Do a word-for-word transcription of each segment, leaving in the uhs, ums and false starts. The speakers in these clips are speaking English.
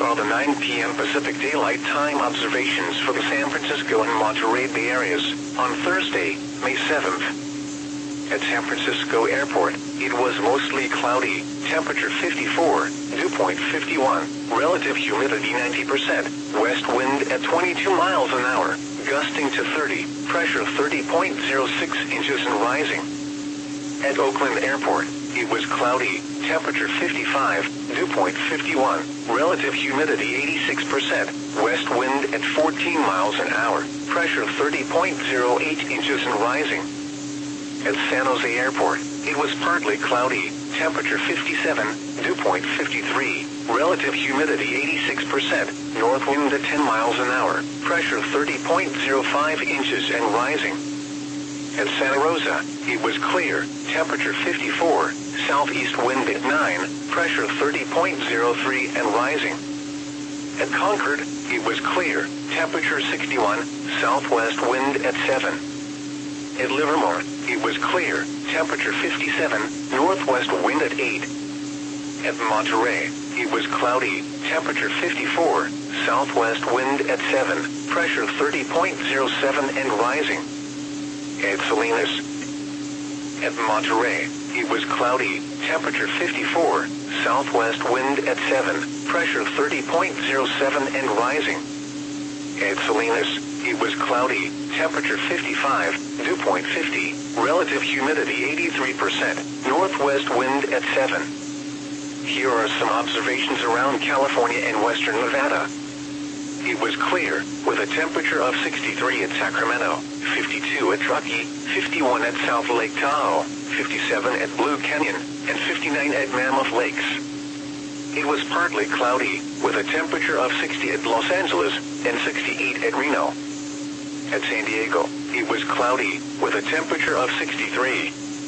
saw the nine p m Pacific Daylight Time observations for the San Francisco and Monterey Bay areas on Thursday, May seventh. At San Francisco Airport, it was mostly cloudy, temperature fifty-four, dew point fifty-one, relative humidity ninety percent, west wind at twenty-two miles an hour, gusting to thirty, pressure thirty point zero six inches and rising. At Oakland Airport, it was cloudy, temperature fifty-five, dew point fifty-one, relative humidity eighty-six percent, west wind at fourteen miles an hour, pressure thirty point zero eight inches and rising. At San Jose Airport, it was partly cloudy, temperature fifty-seven, dew point fifty-three, relative humidity eighty-six percent, north wind at ten miles an hour, pressure thirty point zero five inches and rising. At Santa Rosa, it was clear, temperature fifty-four, southeast wind at nine, pressure thirty point zero three and rising. At Concord, it was clear, temperature sixty-one, southwest wind at seven. At Livermore, it was clear, temperature fifty-seven, northwest wind at eight. At Monterey, it was cloudy, temperature fifty-four, southwest wind at seven, pressure thirty point zero seven and rising. At Salinas, at Monterey, it was cloudy, temperature fifty-four, southwest wind at seven, pressure thirty point zero seven and rising. At Salinas, it was cloudy, temperature fifty-five, dew point fifty, relative humidity eighty-three percent, northwest wind at seven. Here are some observations around California and western Nevada. It was clear, with a temperature of sixty-three at Sacramento, fifty-two at Truckee, fifty-one at South Lake Tahoe, fifty-seven at Blue Canyon, and fifty-nine at Mammoth Lakes. It was partly cloudy, with a temperature of sixty at Los Angeles, and sixty-eight at Reno. At San Diego, it was cloudy, with a temperature of sixty-three.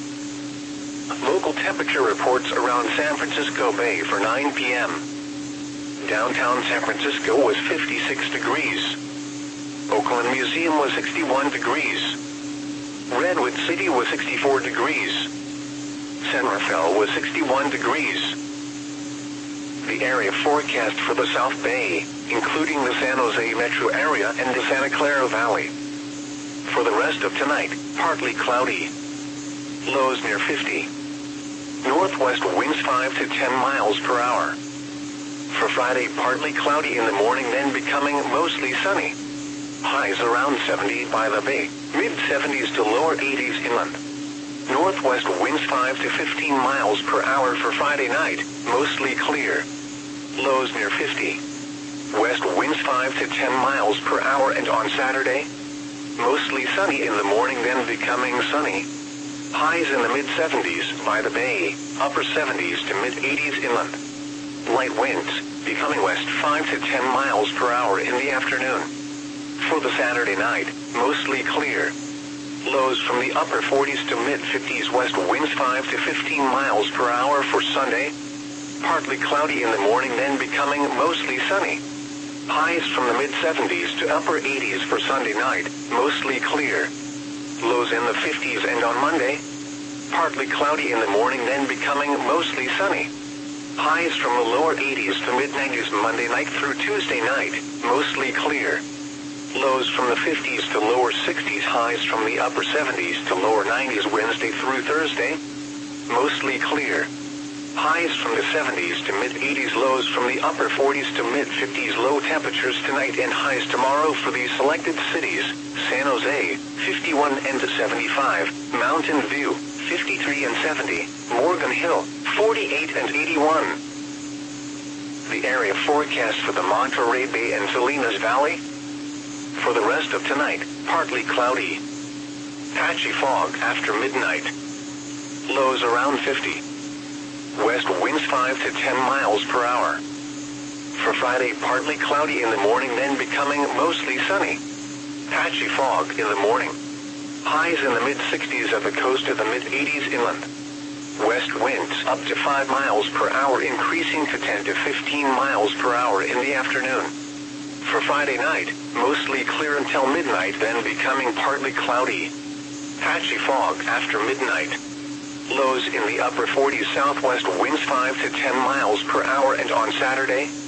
Local temperature reports around San Francisco Bay for nine p m Downtown San Francisco was fifty-six degrees. Oakland Museum was sixty-one degrees. Redwood City was sixty-four degrees. San Rafael was sixty-one degrees. The area forecast for the South Bay, including the San Jose metro area and the Santa Clara Valley. For the rest of tonight, partly cloudy. Lows near fifty. Northwest winds five to ten miles per hour. For Friday, partly cloudy in the morning, then becoming mostly sunny. Highs around seventy by the bay, mid seventies to lower eighties inland. Northwest winds five to fifteen miles per hour for Friday night, mostly clear. Lows near fifty. West winds five to ten miles per hour, and on Saturday, mostly sunny in the morning, then becoming sunny. Highs in the mid seventies by the bay, upper seventies to mid eighties inland. Light winds, becoming west five to ten miles per hour in the afternoon. For the Saturday night, mostly clear. Lows from the upper forties to mid fifties, west winds five to fifteen miles per hour for Sunday. Partly cloudy in the morning, then becoming mostly sunny. Highs from the mid seventies to upper eighties for Sunday night, mostly clear. Lows in the fifties, and on Monday, partly cloudy in the morning, then becoming mostly sunny. Highs from the lower eighties to mid nineties Monday night through Tuesday night, mostly clear. Lows from the fifties to lower sixties, highs from the upper seventies to lower nineties Wednesday through Thursday, mostly clear. Highs from the seventies to mid eighties, lows from the upper forties to mid fifties. Low temperatures tonight and highs tomorrow for these selected cities: San Jose, fifty-one and seventy-five, Mountain View, fifty-three and seventy, Morgan Hill, forty-eight and eighty-one. The area forecast for the Monterey Bay and Salinas Valley. For the rest of tonight, partly cloudy. Patchy fog after midnight. Lows around fifty. West winds five to ten miles per hour. For Friday, partly cloudy in the morning, then becoming mostly sunny. Patchy fog in the morning. Highs in the mid sixties at the coast to the mid eighties inland. West winds up to five miles per hour, increasing to ten to fifteen miles per hour in the afternoon. For Friday night, mostly clear until midnight, then becoming partly cloudy. Patchy fog after midnight. Lows in the upper forties, southwest winds five to ten miles per hour, and on Saturday,